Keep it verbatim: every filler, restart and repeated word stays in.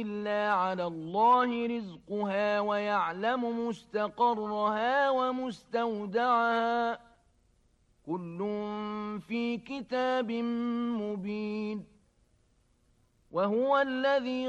إلا على الله رزقها ويعلم مستقرها ومستودعها كل في كتاب مبين وهو الذي